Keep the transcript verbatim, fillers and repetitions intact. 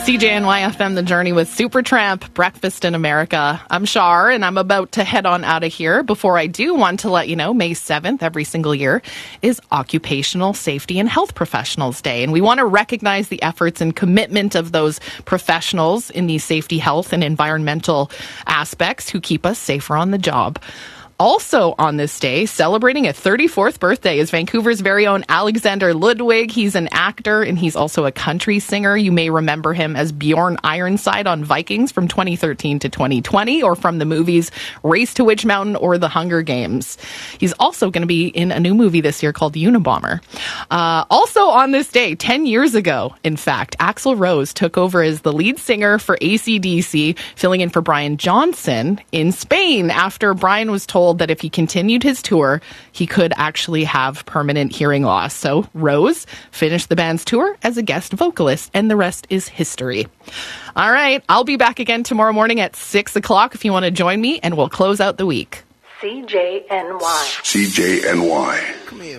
C J N Y F M, The Journey with Supertramp, Breakfast in America. I'm Shar, and I'm about to head on out of here. Before I do, want to let you know, May seventh, every single year, is Occupational Safety and Health Professionals Day. And we want to recognize the efforts and commitment of those professionals in the safety, health, and environmental aspects who keep us safer on the job. Also on this day, celebrating a thirty-fourth birthday, is Vancouver's very own Alexander Ludwig. He's an actor and he's also a country singer. You may remember him as Bjorn Ironside on Vikings from twenty thirteen to twenty twenty, or from the movies Race to Witch Mountain or The Hunger Games. He's also going to be in a new movie this year called Unabomber. Uh, also on this day, ten years ago, in fact, Axl Rose took over as the lead singer for A C D C, filling in for Brian Johnson in Spain after Brian was told that if he continued his tour, he could actually have permanent hearing loss. So Rose finished the band's tour as a guest vocalist, and the rest is history. All right, I'll be back again tomorrow morning at six o'clock if you want to join me, and we'll close out the week. C J N Y. C J N Y. Come here.